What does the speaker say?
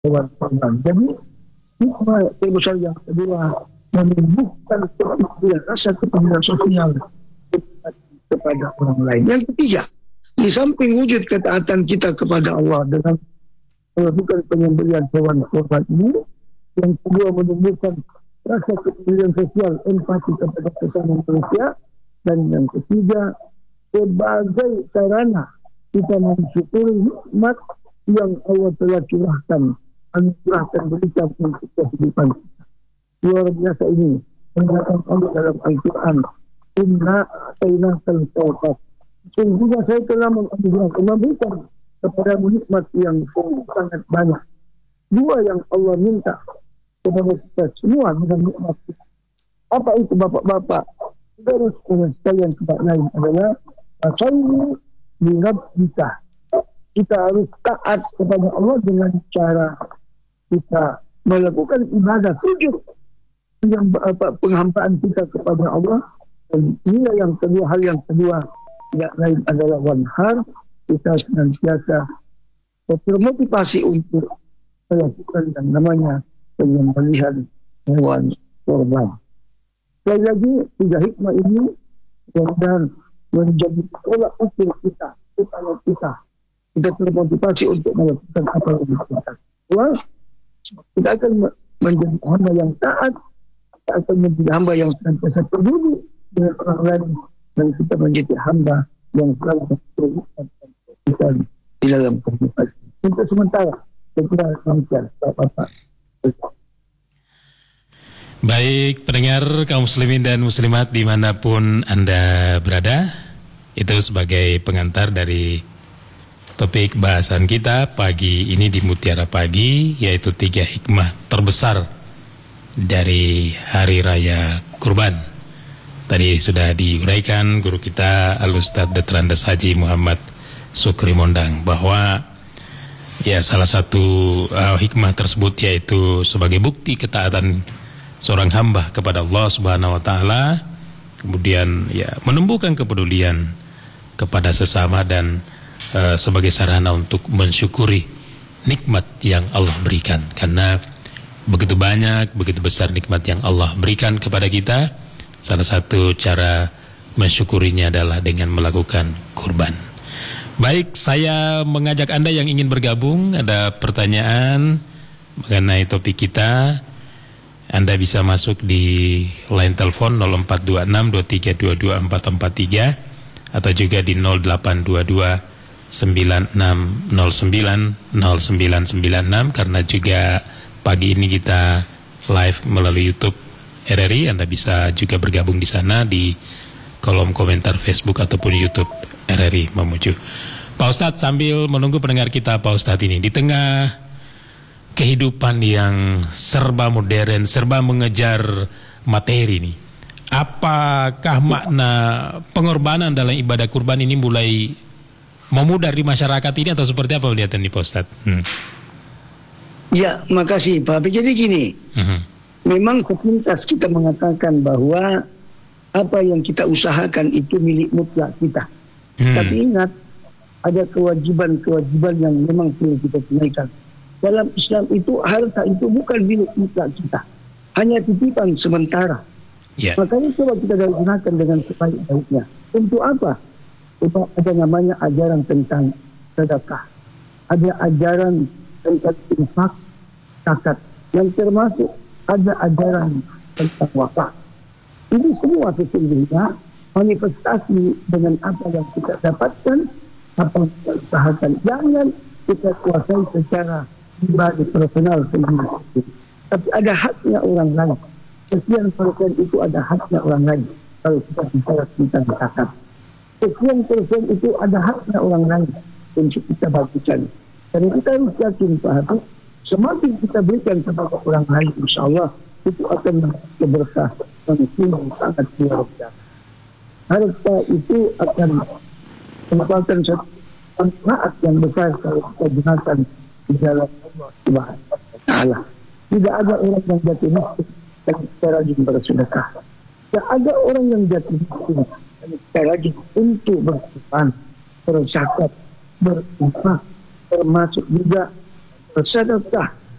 hewan kurban. Jadi hikmah terbesar yang kedua menumbuhkan kepedulian, rasa kepedulian sosial kepada orang lain. Yang ketiga, di samping wujud ketaatan kita kepada Allah dengan melakukan penyembelihan hewan kurban ini, yang kedua menumbuhkan rasa kepedulian sosial, empati kepada sesama manusia, dan yang ketiga sebagai sarana kita mensyukuri nikmat yang Allah telah curahkan, anugerahkan, berikan untuk kehidupan kita. Luar biasa ini mengatakan Allah dalam Al-Quran, Inna atainakal kautsar. Sungguhnya saya telah memberikan kepada nikmat yang sangat banyak. Dua yang Allah minta kepada kita semua dengan nikmat kita. Apa itu bapak-bapak? Saudara-saudara sekalian tempat lain adalah Fasalli li rabbika. Kita harus taat kepada Allah dengan cara kita melakukan ibadah sujud, yang penghambaan kita kepada Allah. Dan ini yang kedua, hal yang kedua tidak lain adalah wanhar. Kita senantiasa termotivasi untuk melakukan yang namanya penyembelihan hewan kurban. Sekali lagi, tiga hikmah ini mudah-mudahan menjadi tolak ukur kita supaya kita termotivasi untuk melakukan apa yang kita. Kita akan menjadi hamba yang taat, kita akan menjadi hamba yang senantiasa peduli dengan orang lain, dan kita menjadi hamba yang selalu berperan kita di dalam kehidupan. Untuk sementara, saya kira demikian, Bapak-bapak. Baik, pendengar kaum muslimin dan muslimat dimanapun Anda berada, itu sebagai pengantar dari topik bahasan kita pagi ini di Mutiara Pagi, yaitu 3 hikmah terbesar dari Hari Raya Kurban. Tadi sudah diuraikan guru kita Al-Ustadz Dr. Andes Haji Muhammad Sukri Mondang bahwa ya salah satu hikmah tersebut yaitu sebagai bukti ketaatan seorang hamba kepada Allah Subhanahu wa taala, kemudian ya menumbuhkan kepedulian kepada sesama dan sebagai sarana untuk mensyukuri nikmat yang Allah berikan, karena begitu banyak, begitu besar nikmat yang Allah berikan kepada kita. Salah satu cara mensyukurinya adalah dengan melakukan kurban. Baik, saya mengajak Anda yang ingin bergabung, ada pertanyaan mengenai topik kita, Anda bisa masuk di line telepon 042623224443 atau juga di 082296090996, karena juga pagi ini kita live melalui YouTube RRI. Anda bisa juga bergabung di sana di kolom komentar Facebook ataupun YouTube RRI Mamuju. Pak Ustadz, sambil menunggu pendengar kita, Pak Ustadz, ini di tengah kehidupan yang serba modern, serba mengejar materi ini, apakah makna pengorbanan dalam ibadah kurban ini mulai memudar di masyarakat ini atau seperti apa melihatnya nih Pak Ustadz? Ya, makasih Pak. Jadi gini, memang sepintas kita mengatakan bahwa apa yang kita usahakan itu milik mutlak kita. Tapi ingat, ada kewajiban-kewajiban yang memang perlu kita tunaikan. Dalam Islam itu harta itu bukan milik mutlak kita, hanya titipan sementara. Makanya coba kita gunakan dengan sebaik-baiknya. Untuk apa? Sebab ada namanya ajaran tentang sedekah, ada ajaran tentang infak, zakat, yang termasuk ada ajaran tentang wakaf. Ini semua sesungguhnya manifestasi dengan apa yang kita dapatkan, apa yang kita usahakan. Jangan kita kuasai secara pribadi personal sendiri, tapi ada haknya orang lain. Sekian persen itu ada haknya orang lain. Kalau kita bicara tentang zakat, sekian persen itu ada haknya orang lain untuk kita bagikan. Dan kita harus yakin Pak Habib, semakin kita berikan kepada orang lain, insya Allah itu akan menjadi berkah yang sangat luar biasa. Harta itu akan merupakan satu manfaat yang besar kalau kita gunakan di dalam Allah Subhanahu wa taala. Tidak ada orang yang jatuh miskin dan kita rajin bersedekah. Tidak ada orang yang jatuh miskin dan kita rajin untuk berkorban, berzakat, berinfak, termasuk juga bersedekah